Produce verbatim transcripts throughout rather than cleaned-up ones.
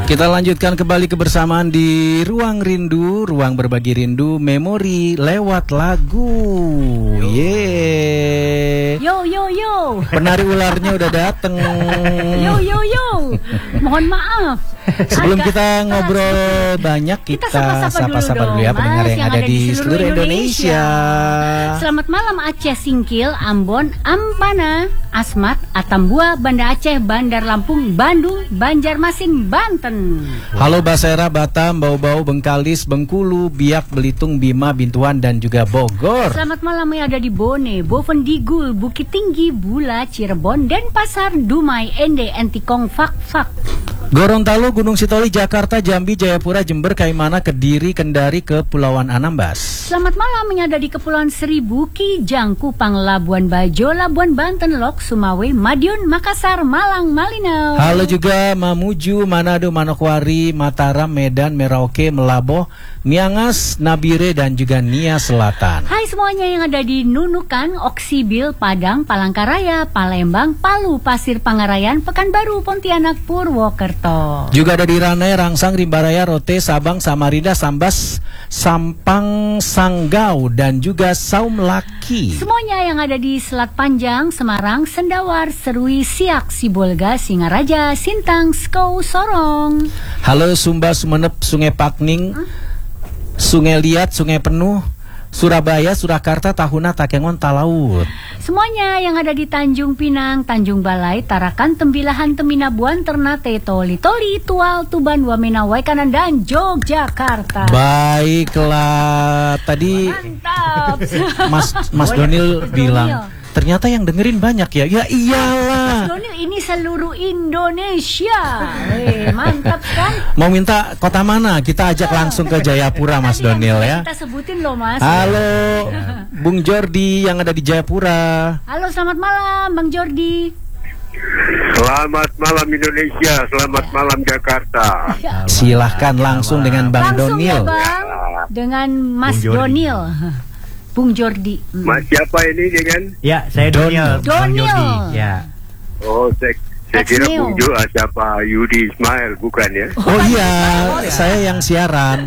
Kita lanjutkan kembali kebersamaan di Ruang Rindu, ruang berbagi rindu, memori lewat lagu. Yeay. Yo yo yo. Penari ularnya udah dateng. Yo yo yo. Mohon maaf. Sebelum Agak kita ngobrol banyak, kita sapa-sapa dulu, dulu ya pendengar yang, yang ada di seluruh Indonesia. Indonesia. Selamat malam Aceh Singkil, Ambon, Ampana, Asmat, Atambua, Banda Aceh, Bandar Lampung, Bandung, Banjarmasin, Banten. Halo Basera, Batam, Bau-Bau, Bengkalis, Bengkulu, Biak, Belitung, Bima, Bintuan, dan juga Bogor. Selamat malam yang ada di Bone, Bovendigul, Bukit Tinggi, Bula, Cirebon, Denpasar, Dumai, Ende, Entikong, Fak Fak. Gorontalo, Gunung Sitoli, Jakarta, Jambi, Jayapura, Jember, Kaimana, Kediri, Kendari, Kepulauan Anambas. Selamat malam yang ada di Kepulauan Seribu, Kijang, Kupang, Labuan Bajo, Labuan Banten, Lok, Sumawe, Madiun, Makassar, Malang, Malinau. Halo juga Mamuju, Manado, Manokwari, Mataram, Medan, Merauke, Melaboh, Miangas, Nabire, dan juga Nia Selatan. Hai semuanya yang ada di Nunukan, Oksibil, Padang, Palangkaraya, Palembang, Palu, Pasir Pangarayan, Pekanbaru, Pontianak, Purwokerto. Juga ada di Ranai, Rangsang, Rimbaraya, Rote, Sabang, Samarinda, Sambas, Sampang, Sanggau, dan juga Saum Laki. Semuanya yang ada di Selat Panjang, Semarang, Sendawar, Serui, Siak, Sibolga, Singaraja, Sintang, Skou, Sorong. Halo Sumba, Sumenep, Sungai Pakning, huh? Sungai Liat, Sungai Penuh, Surabaya, Surakarta, Tahuna, Takengon, Talaut. Semuanya yang ada di Tanjung Pinang, Tanjung Balai, Tarakan, Tembilahan, Teminabuan, Ternate, Toli, Toli, Tual, Tuban, Wamena, Waikanan, dan Yogyakarta. Baiklah, tadi mantap. Mas Mas Donil bilang ternyata yang dengerin banyak ya. Ya iyalah. Mas Donil ini seluruh Indonesia. Weh, mantap kan? Mau minta kota mana? Kita ajak langsung ke Jayapura Mas Donil ya. Kita sebutin loh Mas. Halo Bung Jordi yang ada di Jayapura. Halo, selamat malam Bang Jordi. Selamat malam Indonesia, selamat malam Jakarta. Silahkan langsung dengan Bang langsung Donil. Ya, Bang. Dengan Mas Donil. Bung Jordi. Hmm. Mas siapa ini dengan? Ya, saya Donil. Donil. Ya. Oh, saya, saya kira Bung Jo, siapa Yudi Ismail, bukan ya? Oh iya, oh, ya. Saya yang siaran.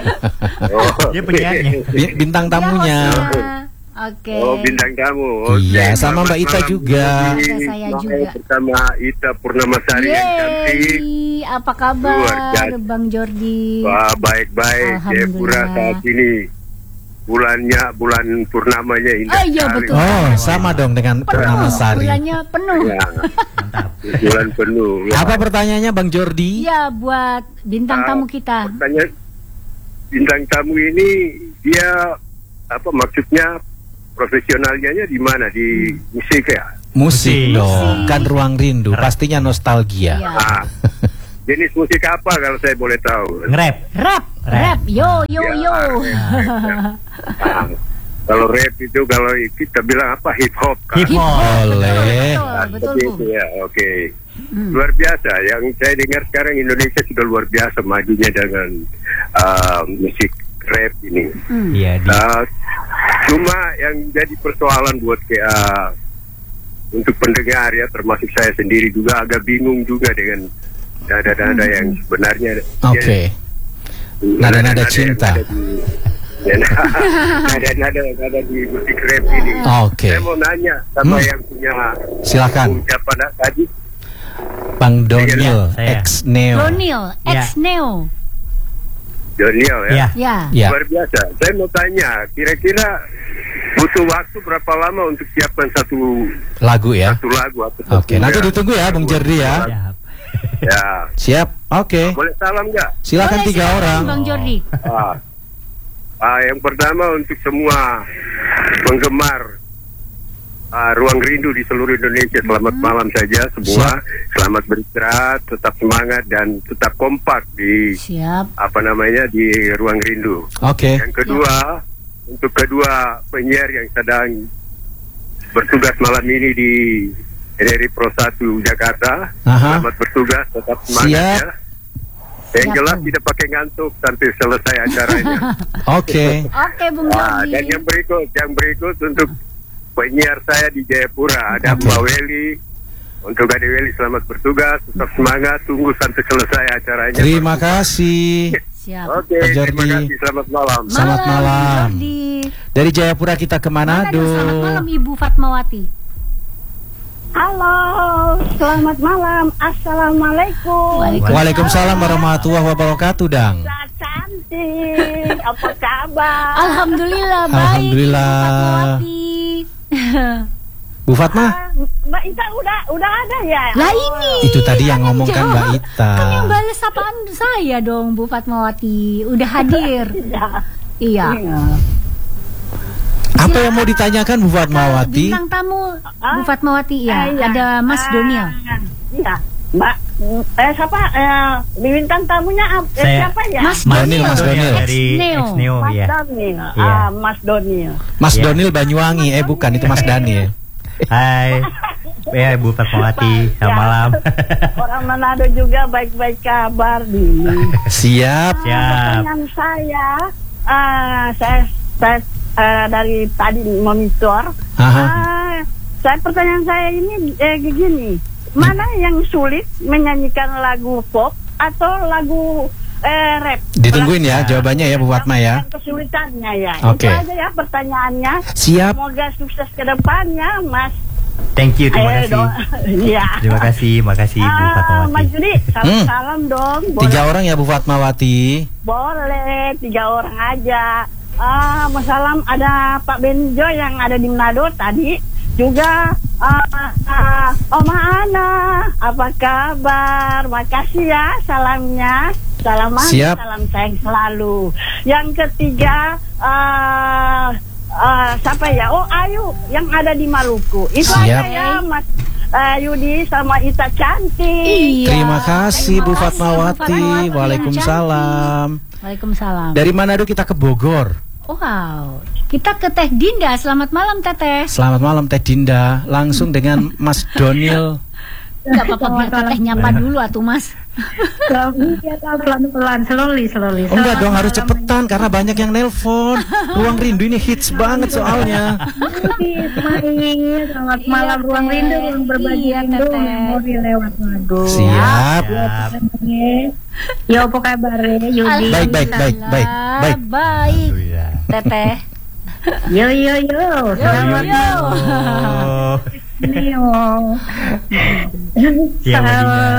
Oh, dia penyanyi. Bintang tamunya. Oke. Okay. Oh, bintang tamu. Okay. Iya, sama Mbak Ita juga. Ada saya juga. Bersama Ita Purnamasari yang cantik. Apa kabar Bang Jordi? Wah, baik-baik. Jayapura saat ini bulannya, bulan purnamanya indah. Oh iya betul. Oh, sama dong dengan Purnamasari. Bulannya penuh. Ya. Bulan penuh. Ya. Apa pertanyaannya Bang Jordi? Iya, buat bintang uh, tamu kita. Pertanyaan bintang tamu ini dia apa maksudnya profesionalnya di mana? Di hmm. musik ya? Musik, musik dong. Musik. Kan Ruang Rindu, pastinya nostalgia. Ya. Ah. Jenis musik apa kalau saya boleh tahu? Rap. Rap. Rap. Yo yo ya, yo. Nah, kalau rap itu kalau kita bilang apa hip hop kan? Hip hop. Boleh. Betul, betul, betul ya, oke. Okay. Hmm. Luar biasa. Yang saya dengar sekarang Indonesia sudah luar biasa majunya dengan uh, musik rap ini. Iya. Hmm. Uh, cuma yang jadi persoalan buat kayak uh, untuk pendengar ya, termasuk saya sendiri juga agak bingung juga dengan nada-nada hmm. yang sebenarnya. Oke. Okay. Nada-nada cinta. Nada-nada nada di musik rap ini. Oke. Okay. Saya mau nanya sama hmm. yang punya. Silakan. Siapa tadi? Bang Donil, ex Neo. Donil, ex Neo. Donil ya. Ya. Ya. Luar biasa. Saya mau tanya, kira-kira butuh waktu berapa lama untuk siapkan satu lagu ya? Satu lagu. Oke, okay. Nanti ditunggu ya, Bung Jordi ya. Ya. Ya. Siap. Oke. Okay. Boleh salam nggak? Silakan tiga silakan, orang. Bang Jordi. Ah. Ah, yang pertama untuk semua penggemar uh, Ruang Rindu di seluruh Indonesia, selamat hmm. malam saja semua. Siap. Selamat beristirahat, tetap semangat dan tetap kompak di Siap. apa namanya di Ruang Rindu. Oke. Okay. Yang kedua, Siap. untuk kedua penyiar yang sedang bertugas malam ini di R R I Pro satu Jakarta. Aha. Selamat bertugas, tetap semangat. Siap. Ya. Yang jelas tidak pakai ngantuk sampai selesai acaranya. Oke. Oke, Bung Nah, Jordi. dan yang berikut, yang berikut untuk penyiar saya di Jayapura ada okay. Mbak Weli, Untuk Ade Weli selamat bertugas, tetap semangat, tunggu sampai selesai acaranya. Terima kasih. Siap. Oke, Pak terima Jordi. kasih, selamat malam. Selamat malam. Jordi. Dari Jayapura kita ke Manado. Manado, selamat malam Ibu Fatmawati. Halo, selamat malam. Assalamualaikum. Waalaikumsalam warahmatullahi wabarakatuh, Dang. Mbak cantik, apa kabar? Alhamdulillah baik. Alhamdulillah. Ibu Fatmawati. Bu Fatma? Ah, Mbak Ita udah udah ada ya? Lah ini. Itu tadi yang ngomong kan jawab. Mbak Ita. Kan yang balas sapaan saya dong Bu Fatmawati. Udah hadir. Iya. Iya. Apa yang mau ditanyakan Bu Fatmawati? Bintang tamu Bu Fatmawati ya. Ah, iya. Ada Mas Ah, Doniel. Iya, Mbak. Eh siapa? Eh, bintang tamunya ap- eh, Saya. siapa ya? Mas Donil, Mas Donil. Dari Ex-Neo. Ex-Neo, Mas ya. Donil. Iya. Ah, Mas Donil. Mas Iya. Donil Banyuwangi. Eh bukan, itu Mas Daniel. Hai. Ya, Ibu Fatmawati, selamat Ya. malam. Orang Manado juga baik-baik kabar nih. Siap. Siap. Pertanyaan saya, ah, saya, saya ah, dari tadi monitor. Aha. Ah, saya pertanyaan saya ini eh, gini, mana yang sulit menyanyikan lagu pop atau lagu eh, rap? Ditungguin ya jawabannya ya Bu Fatma ya. Yang kesulitannya ya. Oke. Itu aja ya pertanyaannya. Siap. Semoga sukses ke depannya, Mas. Thank you, terima Eh, kasih. do- Iya. Terima kasih, makasih Ibu Ah, Mas Fatmawati. Judi, Hmm. salam-salam dong. Boleh? Tiga orang ya Bu Fatmawati. Boleh, tiga orang aja. Ah, masalam ada Pak Benjo yang ada di Manado tadi. Juga ah, ah, Oma Ana, apa kabar? Makasih ya salamnya. Salam manis, Siap. salam sayang selalu. Yang ketiga, ah, ah, siapa ya? Oh, Ayu yang ada di Maluku. Itu Siap. aja ya, Mas ah, Yudi sama Ita cantik. Iya. Terima kasih Bu Terima kasih, Bu Fatmawati. Fatmawati. Waalaikumsalam. Waalaikumsalam. Dari Manado kita ke Bogor. Wow. Kita ke Teh Dinda. Selamat malam Teteh. Selamat malam Teh Dinda. Langsung dengan Mas Donil. Enggak apa-apa biar Teteh nyapa dulu atuh Mas. Pelan-pelan, slowly, slowly. Enggak dong, harus cepetan karena banyak yang nelpon. Ruang Rindu ini hits banget soalnya. Ismail, selamat malam Iya, Ruang Teh. Rindu, ruang berbagi Iya, rindu, Teteh. memori lewat lagu. Siap. Siap. Yo, apa kabar ya, Yudi? Baik, baik, baik, baik, baik. Baik. Alhamdulillah. Teteh. Yo, yo, yo, selamat yo. Oh. Neo. Siap, Bu Dinda.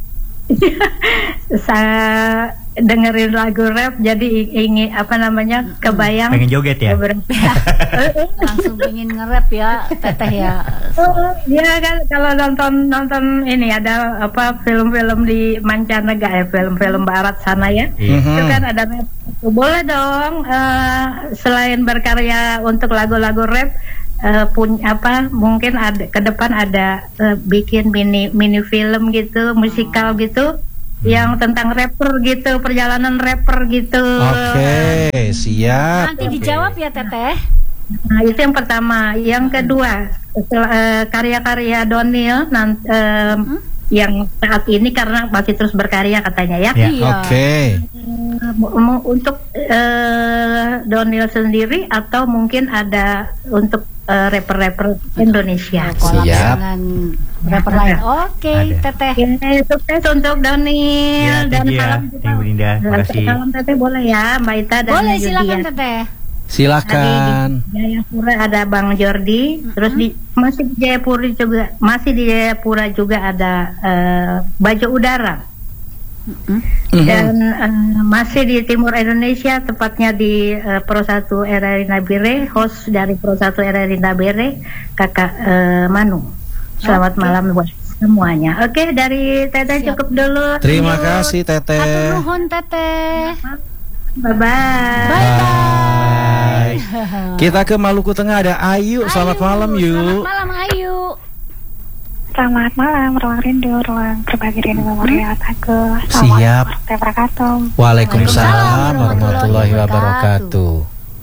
Saya dengerin lagu rap jadi ingin apa namanya kebayang Pengen joget ya? beberapa. Langsung pengen nge-rap ya Teteh ya. Oh, ya kan kalau nonton nonton ini ada apa film-film di mancanegara, ya, film-film barat sana ya. Iya. Itu kan ada rap. Boleh dong eh, selain berkarya untuk lagu-lagu rap eh, punya apa mungkin ada ke depan ada eh, bikin mini mini film gitu, musikal gitu yang tentang rapper gitu, perjalanan rapper gitu. Oke, siap. Nanti dijawab ya Teteh. Nah, itu yang pertama. Yang kedua, setelah, eh, karya-karya Donil nan- eh, yang saat ini karena masih terus berkarya katanya ya. Ya. Iya. Oke. Eh, mu- mu- untuk eh, Donil sendiri atau mungkin ada untuk eh, rapper-rapper Indonesia. Kolab Siap. dengan rapper lain. Oke, Ada. Teteh. Oke, sukses untuk Donil Ya, dan thank you ya. salam Thank you, Bu Dinda. Terima kasih. salam Teteh boleh ya, Mbak Ita dan Boleh Yudi silakan ya. Teteh. Silakan. Jayapura ada Bang Jordi, terus di masih di Jayapura juga masih di Jayapura juga ada eh, Baju Udara. Mhm. Dan eh, masih di timur Indonesia, tepatnya di eh, Pro satu R R I Nabire, host dari Pro satu R R I Nabire, Kakak eh, Manu. Selamat malam buat semuanya. Oke, dari Teteh Siap. cukup dulu. Terima kasih Hatur Teteh. nuhun Teteh. Bye bye. Bye. Kita ke Maluku Tengah ada Ayu. Selamat Ayu, malam Selamat yuk. malam Ayu. Selamat malam, ruang rindu, ruang berbagi rindu memori lewat aku. Siap. Assalamualaikum warahmatullahi wabarakatuh. Waalaikumsalam warahmatullahi wabarakatuh.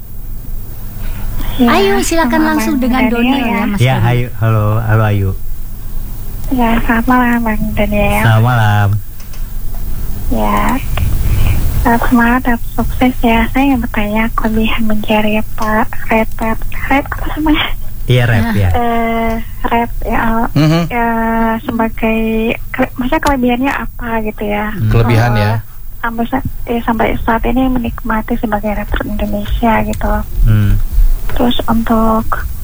Ya, Ayu silakan selamat langsung malam, dengan Daniel Donil ya. ya Mas. Ya, Doni. Ayu. Halo, halo Ayu. Ya, selamat malam Bang Daniel. Selamat malam. Ya, selamat semangat dan sukses ya. Saya ingin bertanya kelebihan menjadi Pak rapper, rap apa namanya? Iya rap ya. Eh, rap ya, Mhm. ya sebagai ke- maksudnya kelebihannya apa gitu ya? Kelebihan Eh, ya. Sampai sa- eh, sampai saat ini menikmati sebagai rapper Indonesia gitu. Hmm. Terus untuk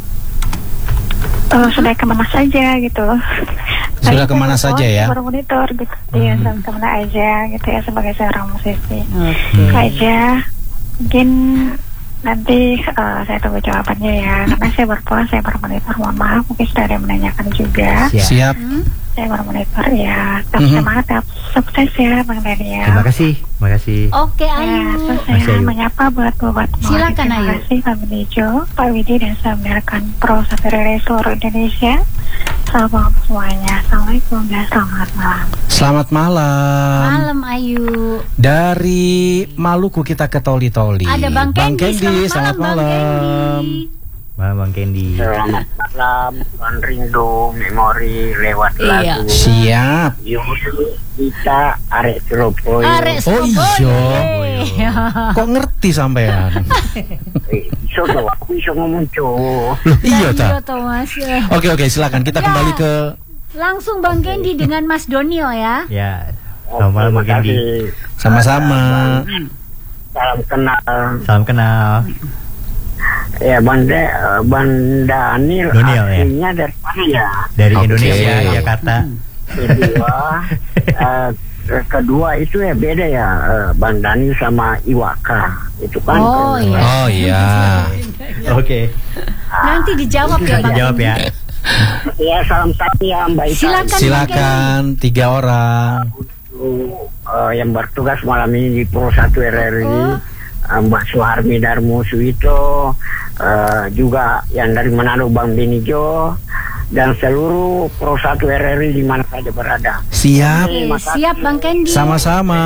eh, sudah kemana saja gitu. Sudah Tadi kemana saya saja ya? baru monitor gitu. Iya, sudah kemana aja gitu ya sebagai seorang musisi. Oke. Itu aja. Mungkin nanti eh, saya tunggu jawabannya ya. Karena saya berpulang, saya baru monitor. Mohon maaf, mungkin sudah ada yang menanyakan juga. Siap. Siap. Saya baru monitor ya. Tetap Mhm. semangat, tetap sukses ya Bang Daniel. Terima kasih, terima kasih. Oke, Ya, Ayu. terus Masih saya Ayu. menyapa buat buat Silakan, Terima Ayu. kasih Pak Benejo, Pak Widi, dan saya mendengarkan Pro satu Relay seluruh Indonesia. Selamat semuanya. Assalamualaikum dan selamat malam. Selamat malam. Malam Ayu. Dari Maluku kita ke Toli-Toli. Ada Bang Kendi. selamat, Bang malam. Kendi. Malam Bang Kendi. Selamat malam, Bang Rindu, memori lewat Iya. lagu. Siap. Yuk, kita arek Surabaya. Arek Oh, Surabaya. iya. Kok ngerti sampean? Eh, iso toh, aku iso ngomong cowok. Loh, iya ta. Iya, Thomas. Oke oke silakan kita Ya. kembali ke Langsung Bang Kendi dengan Mas Donio ya. Ya. Selamat malam Bang Terima Kendi. kasih. sama-sama. Salam kenal. Salam kenal. Ya, Banda, eh, Banda Daniel Daniel, ya. aslinya dari mana ya? Dari Oke. Indonesia, Jakarta. Kedua, eh, kedua itu ya beda ya, eh, Bang Daniel sama Iwaka. Itu kan. Oh, eh, iya. Oh iya. Oke. Nanti dijawab ya Bang. Dijawab ya. Ya, salam tadi ya Mbak Ita. Silakan. Silakan tiga orang. Untuk, eh, yang bertugas malam ini di Pro satu R R I, eh, Mbak Suharmi Darmo Suito, eh, juga yang dari Manado Bang Benijo, dan seluruh Pro satu R R I di mana saja berada. Siap. Oke, siap Bang Kendi. Sama-sama.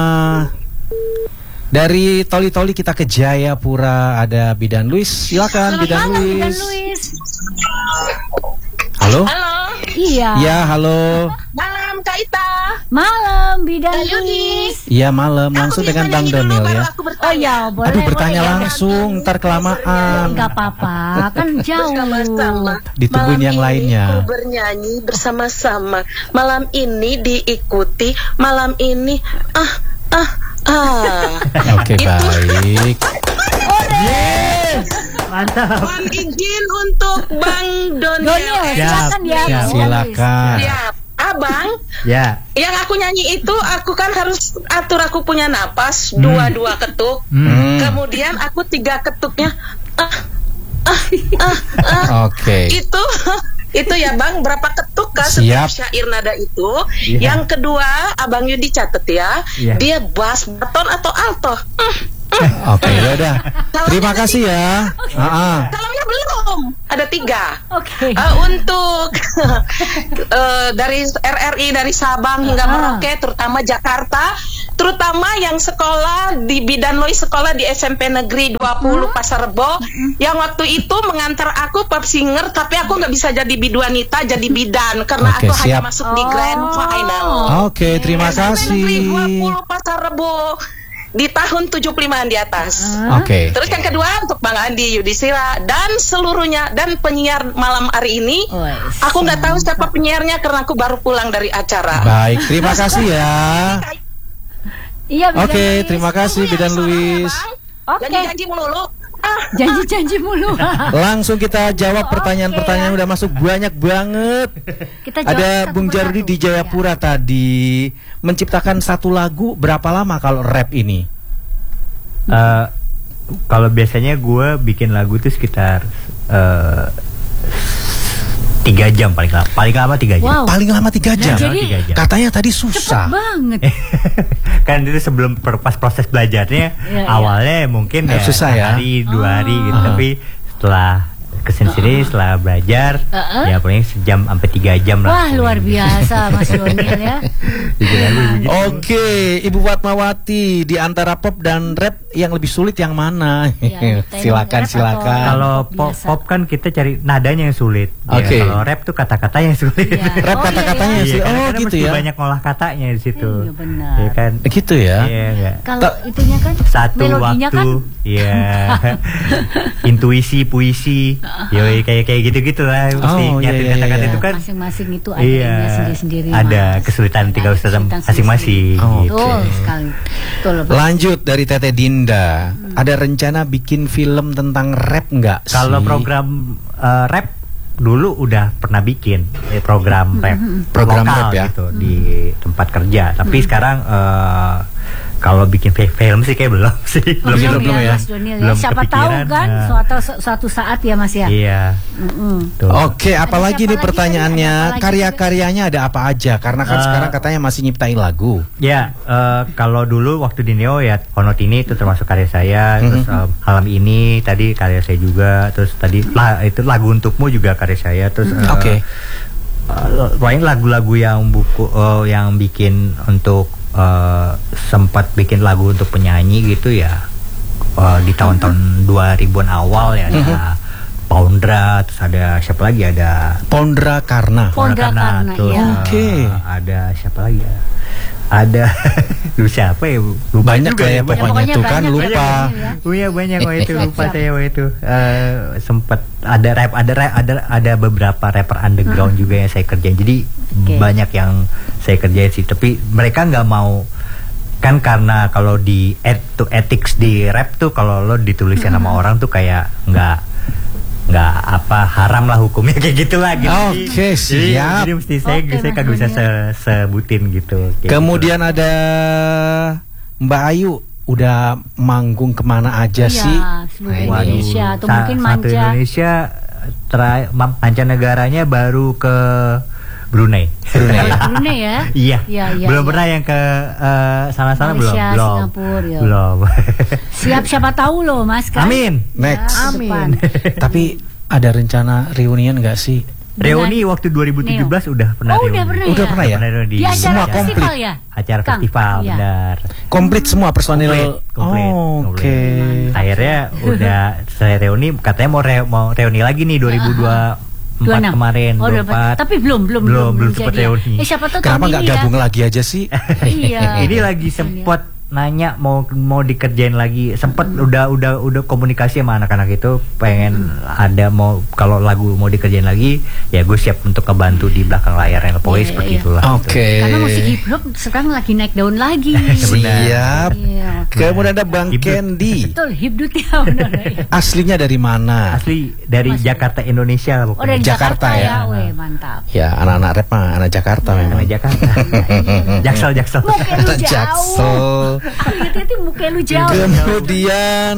Dari Toli-Toli kita ke Jayapura ada Bidan Luis. Silakan Bidan Malam, Bidan Luis. Luis. Halo? Halo, Iya. Ya, halo. malam Kak Ita. Malam Bidan Kak Yudi. Luis. Iya, malam langsung Aku dengan bisa Bang nyanyi dulu, Donil baru ya. aku Oh bertanya. ya, boleh. Aduh, bertanya boleh. langsung, ntar kelamaan. Enggak apa-apa, kan jauh. Bersama-sama. Ditungguin Malam yang ini lainnya. ku bernyanyi bersama-sama. Malam ini diikuti. Malam ini ah ah ah. Oke, baik. Mantap. Mohon izin untuk Bang Donio, Donio. silakan ya. Siap. Bidan Luis. Silakan. Siap. Abang, Ya. yang aku nyanyi itu aku kan harus atur aku punya napas dua-dua ketuk. Hmm. Kemudian aku tiga ketuknya ah ah ah ah. Oke. Itu itu ya Bang, berapa ketuk kah Siap. setiap syair nada itu? Iya. Yang kedua, Abang Yudi catet ya. Iya. Dia bass, baton atau alto? Hmm. Oke, ya udah. Terima kasih ya. Ah, Salamnya belum. Ada tiga. Oke. Eh, untuk eh, dari R R I dari Sabang hingga Ah. Merauke, terutama Jakarta, terutama yang sekolah di Bidan Lois, sekolah di S M P Negeri dua puluh Pasar Rebo, yang waktu itu mengantar aku pop singer, tapi aku nggak bisa jadi biduanita, jadi bidan karena Oke, aku hanya siap. masuk di grand Oh. final. Oke, terima S M P Negeri dua kasih. puluh Pasar Rebo di tahun tujuh puluh limaan di atas. Oke. Terus yang kedua untuk Bang Andi Yudhistira dan seluruhnya dan penyiar malam hari ini. Wes, Aku nggak tahu siapa penyiarnya karena aku baru pulang dari acara. Baik, terima kasih ya. Iya, Bidan Oke, Luis. terima kasih Bidan Luis. Oke. Janji-janji melulu. Ah, Janji-janji mulu. Langsung kita jawab Oke, pertanyaan-pertanyaan udah masuk banyak banget. Kita jawab Ada satu Bung persatu. Jarudi di Jayapura tadi menciptakan satu lagu berapa lama kalau rap ini? Eh, kalau biasanya gue bikin lagu tuh sekitar eh, tiga jam paling lama, paling lama tiga jam. Wow. Paling lama tiga jam. jadi- Tiga jam. Katanya tadi Cepet susah. banget. Kan itu sebelum per- pas proses belajarnya Iya, awalnya mungkin Eh, ya susah ya. hari dua hari gitu, Ah. tapi setelah kesini sini setelah belajar Uh-uh. ya paling sejam sampai tiga jam lah. Wah, luar biasa Mas Donil ya. Bikin lagu begitu. Oke, Ibu Fatmawati, di antara pop dan rap yang lebih sulit yang mana? Ya, silakan, rap silakan. atau- Kalau Pop pop, biasa. pop kan kita cari nadanya yang sulit. Ya, Oke. kalau rap tuh kata-kata yang sulit. Iya. Rap Oh, kata-katanya iya, sih. Iya, karena Oh, kita gitu mesti ya. banyak ngolah katanya di situ. Iya, benar. Iya kan? Gitu ya. Iya, enggak. Kalau Ta- itunya kan Satu melodinya waktu, kan iya. Intuisi, puisi. Yoi, kayak kayak gitu-gitu lah. Mesti Oh, iya, nyatuin iya, kata-kata iya. itu kan. Masing-masing itu ada Iya, ininya sendiri-sendiri. ada Mas. kesulitan tinggal Ada kesulitan masing-masing. Oh, gitu. Betul sekali. Betul. Bang. Lanjut dari Teteh Dinda, ada rencana bikin film tentang rap nggak sih? Kalau program eh, rap dulu udah pernah bikin eh, program rap, Program lokal rap ya? gitu di tempat kerja. Tapi sekarang eh, kalau bikin fi- film sih kayak belum sih, Oh, belum belum ya? Mas Donil ya. Belum Siapa tahu kepikiran, kan nah. suatu suatu saat ya Mas ya. Iya. Mm-mm. Tuh. Oke, apalagi siapa nih lagi pertanyaannya, tadi? Ada apa lagi? karya-karyanya ada apa aja? Karena kan Eh, sekarang katanya masih nyiptain lagu. Ya, eh, kalau dulu waktu di Neo ya Honotini itu termasuk karya saya, terus eh, Malam Ini tadi karya saya juga, terus tadi lah itu Lagu Untukmu juga karya saya, terus eh, Oke. eh, paling lagu-lagu yang buku eh, yang bikin untuk eh, sempat bikin lagu untuk penyanyi gitu ya eh, di tahun-tahun dua ribuan awal ya ada Poundra, terus ada siapa lagi, ada Pondra Karna. Pondra Karna, tuh, iya. eh, Oke. ada siapa lagi ya? Ada Duh, siapa ya? Lupa Banyak juga lah ya banyak. pokoknya pokoknya tuh kan banyak ya, lupa. banyak ya. Oh iya banyak waktu itu, Siap, lupa siap. saya waktu itu. Eh, sempat ada rap, ada rap, ada ada beberapa rapper underground juga yang saya kerjain. Jadi Oke. banyak yang saya kerjain sih. Tapi mereka nggak mau, kan karena kalau di et, tuh ethics di rap tuh kalau lo ditulisnya nama orang tuh kayak nggak nggak apa haram lah hukumnya kayak gitu lah gitu. Oke, Jadi- siap. Jadi, mesti saya Oke, saya Mas kagak bisa Daniel. se- sebutin gitu. Kayak Kemudian ada Mbak Ayu, udah manggung kemana aja Iya, sih? seluruh gitu. Waduh, Indonesia atau sa- mungkin satu manca. Indonesia terakhir mancanegaranya baru ke Brunei. Brunei. Brunei ya. Iya. Iya, iya, belum iya. pernah yang ke eh, sana-sana belum. Malaysia, Belum. Singapura, ya. Belum. Siap siapa tahu loh Mas kan. Amin. Next. Ya, ke depan. Tapi ada rencana reunian nggak sih? Reuni waktu dua ribu tujuh belas udah pernah Oh, reuni. udah pernah Udah ya? pernah ya? reuni Di acara Semua festival komplit. ya? Acara Kang? festival, Iya. benar. Komplit semua personil. Komplit, komplit, Oh, komplit. Oke. Akhirnya udah saya reuni, katanya mau re- mau reuni lagi nih dua ribu dua puluh empat dua puluh enam. kemarin, Oh, dua udah, puluh empat. tapi belum belum belum belum sempat jadi ya. reuni. Eh siapa tahu Kenapa tahun nggak ini gabung ya. lagi aja sih? Iya. Ini lagi sempet nanya mau mau dikerjain lagi, sempet udah udah udah komunikasi sama anak-anak itu pengen ada mau kalau lagu mau dikerjain lagi ya gue siap untuk ngebantu di belakang layar yang pokoknya Iya, seperti iya. itulah. Oke. Karena musik hip hop sekarang lagi naik daun lagi. Siap. Iya. Kemudian ada Bang Hibdut. Candy. Betul, hibdut ya benar. ya. Aslinya dari mana? Asli dari Mas- Jakarta Indonesia lah Oh pokoknya. dari Jakarta Jakarta, ya? ya. Weh, mantap. Ya, anak-anak rap mah anak Jakarta Sama memang. Jakarta. Jaksel Jaksel. Muka lu jauh. Jaksel. Hati-hati muka lu jauh. Kemudian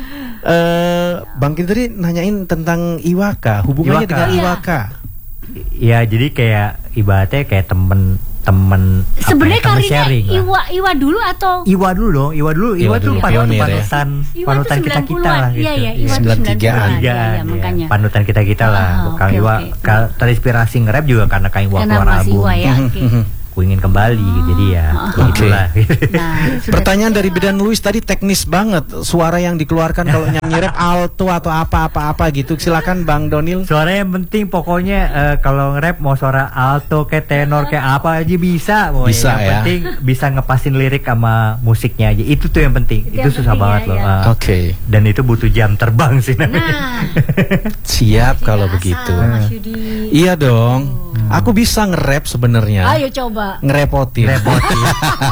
eh Bang Candy tadi nanyain tentang Iwaka, hubungannya Iwaka. dengan Iya. Iwaka. Ya jadi kayak ibaratnya kayak temen temen apa ya, Sebenarnya temen karirnya sharing lah. Iwa Iwa dulu atau Iwa dulu dong, Iwa dulu, Iwa, Iwa tuh dulu, pan- pionir ya. panutan, Iwa panutan tuh kita kita lah gitu. Iya iya, Iwa tuh sembilan tigaan. sembilan puluhan. Iya, Tigaan, iya, ya. makanya. Panutan kita kita lah. Ah, Kang oke, Iwa oke. ka- terinspirasi nge-rap juga karena Kang Iwa Karena keluar Mas album. Iwa ya. Oke. Ku ingin kembali, jadi ya Ah, begitulah. Nah, sudah- Pertanyaan dari Bidan Luis tadi teknis banget. Suara yang dikeluarkan kalau nyanyi rap alto atau apa-apa-apa gitu. Silakan Bang Donil. Suara yang penting pokoknya eh, kalau nge-rap mau suara alto kayak tenor kayak apa aja bisa. Pokoknya. Bisa, yang ya. penting bisa ngepasin lirik sama musiknya aja. Itu tuh yang penting. Itu Itu, yang susah penting banget ya, loh. ya. Ah. Oke. Dan itu butuh jam terbang sih namanya. Nah, Siap kalau biasa, begitu. Mas Yudi. Iya dong. Aku bisa nge-rap sebenarnya. Ayo coba. Ngerepotin. Repotin.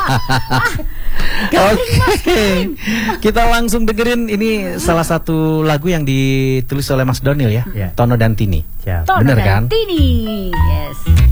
Oke. Kita langsung dengerin ini salah satu lagu yang ditulis oleh Mas Donil ya. Ya. Tono dan Tini. Siap. Tono Bener dan kan? Tini. Yes.